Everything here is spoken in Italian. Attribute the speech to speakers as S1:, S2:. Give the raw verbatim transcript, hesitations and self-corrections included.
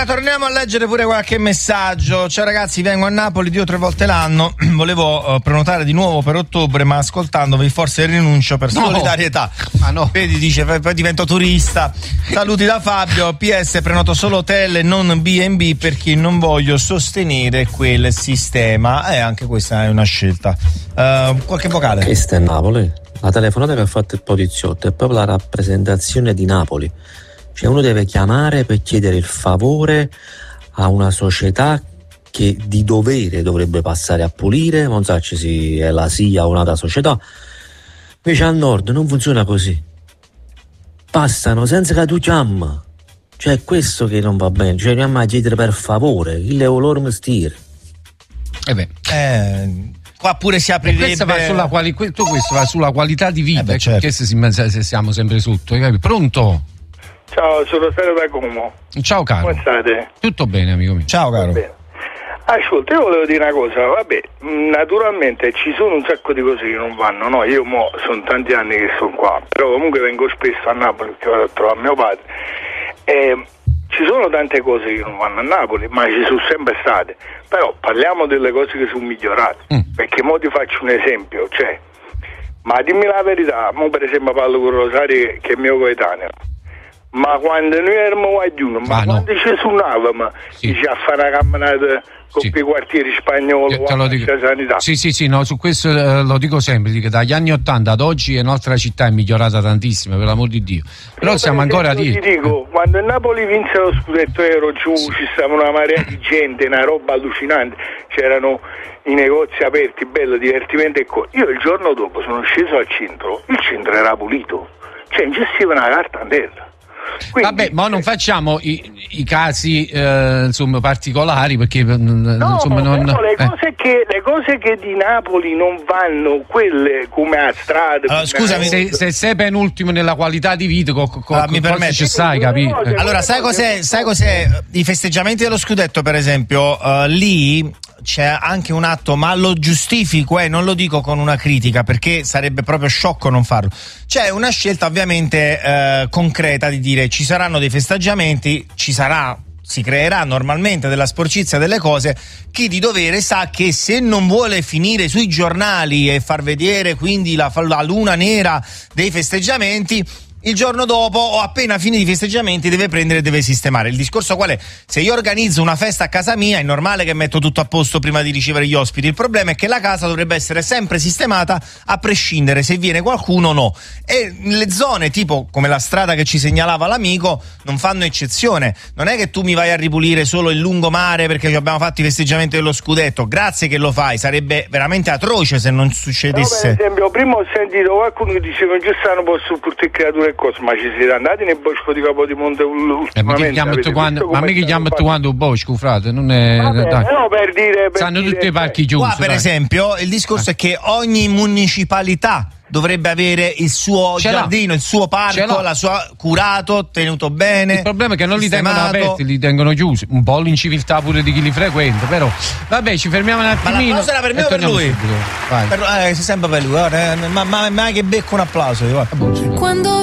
S1: Allora torniamo a leggere pure qualche messaggio. Ciao ragazzi, vengo a Napoli due o tre volte l'anno. Volevo uh, prenotare di nuovo per ottobre, ma ascoltandovi forse rinuncio per
S2: no.
S1: solidarietà.
S2: Ma no.
S1: Vedi, dice, poi divento turista. Saluti da Fabio. P S prenoto solo hotel e non B and B perché non voglio sostenere quel sistema. E eh, anche questa è una scelta. Uh, qualche vocale?
S3: Questa è Napoli. La telefonata che ha fatto il poliziotto è proprio la rappresentazione di Napoli. Cioè uno deve chiamare per chiedere il favore a una società che di dovere dovrebbe passare a pulire, non so se si è la S I A o un'altra società. Invece al nord non funziona così. Passano senza che tu chiami. Cioè è questo che non va bene. Cioè andiamo a chiedere per favore, il loro mestiere.
S2: Eh beh.
S1: Eh... Qua pure si aprirebbe.
S2: Questo va sulla quali... tutto questo va sulla qualità di vita.
S1: Eh beh, certo.
S2: Che se, se siamo sempre sotto. Pronto?
S4: Ciao, sono Sergio da Como.
S2: Ciao caro.
S4: Come state?
S2: Tutto bene, amico mio.
S1: Ciao caro.
S4: Ascolta, io volevo dire una cosa, vabbè, naturalmente ci sono un sacco di cose che non vanno, no? Io mo sono tanti anni che sono qua, però comunque vengo spesso a Napoli perché vado a trovare mio padre. E ci sono tante cose che non vanno a Napoli, ma ci sono sempre state. Però parliamo delle cose che sono migliorate, mm. perché mo ti faccio un esempio, cioè, ma dimmi la verità, mo per esempio parlo con Rosario che è mio coetaneo. Ma quando noi eravamo a Giuno, ma ah, quando no. ci suonavamo, sì. dice a fare una camminata con sì. i quartieri spagnoli, la sanità.
S2: Sì, sì, sì, no, su questo eh, lo dico sempre, che dagli anni ottanta ad oggi la nostra città è migliorata tantissimo, per l'amor di Dio. Però, Però siamo ancora lì.
S4: Ti dico, quando il Napoli vinse lo scudetto ero giù, sì. ci stava una marea di gente, una roba allucinante, c'erano i negozi aperti, bello, divertimento e co- Io il giorno dopo sono sceso al centro, il centro era pulito, cioè non c'era una carta in terra. Quindi,
S2: vabbè, ma non facciamo i, i casi eh, insomma particolari perché
S4: no,
S2: insomma non,
S4: no, le,
S2: eh.
S4: cose che, le cose che di Napoli non vanno, quelle come a strada.
S2: Allora, scusami, se, se sei penultimo nella qualità di vita, co, co,
S1: allora, mi permetti,
S2: ci sai, capito?
S1: Eh. Allora, sai cos'è? Sai cos'è? I festeggiamenti dello scudetto, per esempio, uh, lì c'è anche un atto, ma lo giustifico e eh, non lo dico con una critica perché sarebbe proprio sciocco non farlo. C'è una scelta ovviamente eh, concreta di dire ci saranno dei festeggiamenti, ci sarà, si creerà normalmente della sporcizia delle cose. Chi di dovere sa che se non vuole finire sui giornali e far vedere quindi la, la luna nera dei festeggiamenti, il giorno dopo o appena finiti i festeggiamenti deve prendere e deve sistemare. Il discorso qual è? Se io organizzo una festa a casa mia è normale che metto tutto a posto prima di ricevere gli ospiti. Il problema è che la casa dovrebbe essere sempre sistemata a prescindere se viene qualcuno o no. E le zone tipo come la strada che ci segnalava l'amico non fanno eccezione. Non è che tu mi vai a ripulire solo il lungomare perché ci abbiamo fatto i festeggiamenti dello scudetto. Grazie che lo fai, sarebbe veramente atroce se non succedesse.
S4: No, per esempio prima ho sentito qualcuno che diceva non ci stanno posso pure creature cosa, ma ci siete andati nel bosco di Capodimonte ultimamente?
S2: Eh, ma che chiama tu quando, ma che chiama tu quando un bosco, frate? Non è,
S4: vabbè, dai. No, per dire, per
S2: stanno
S4: dire,
S2: tutti i parchi chiusi.
S1: Qua per dai. esempio il discorso eh. è che ogni municipalità dovrebbe avere il suo Ce giardino, l'ho. il suo parco, la sua curato, tenuto bene.
S2: Il problema è che non
S1: sistemato.
S2: li tengono aperti, li tengono chiusi. Un po' l'inciviltà pure di chi li frequenta, però vabbè, ci fermiamo un attimino.
S1: Ma l'applauso era per me o per lui? Per, eh, sempre per lui, guarda, eh, ma, ma, ma che becco un applauso. Guarda.
S5: Quando